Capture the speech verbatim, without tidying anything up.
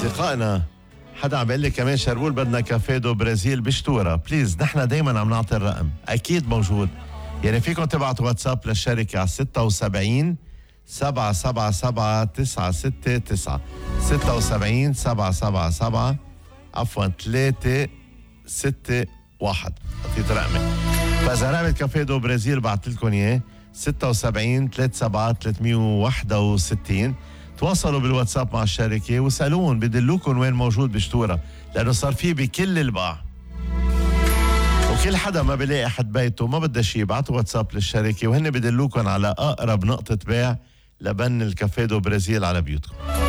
أصدقائنا حدا عم بيقول لي كمان شربول بدنا كافيه دو برازيل بشتورة بليز. نحن دايما عم نعطي الرقم أكيد موجود، يعني فيكم تبعتوا واتساب للشركة على ستة وسبعين سبعة سبعة سبعة تسعة ستة تسعة ستة وسبعين سبعة سبعة سبعة عفوا ثلاثة ستة واحد. أعطيت رقمي، فإذا رقم كافيه دو برازيل بعت لكم إياه ستة وسبعين ثلاثة سبعة ثلاثمية وواحد وستين. تواصلوا بالواتساب مع الشركة وسألون بدلوكم وين موجود بشتورة، لأنه صار فيه بكل البقع وكل حدا ما بلاقي أحد بيته ما بده شيء بعتوا واتساب للشركة وهن بدلوكم على أقرب نقطة بيع لبن الكافيه دو برازيل على بيوتكم.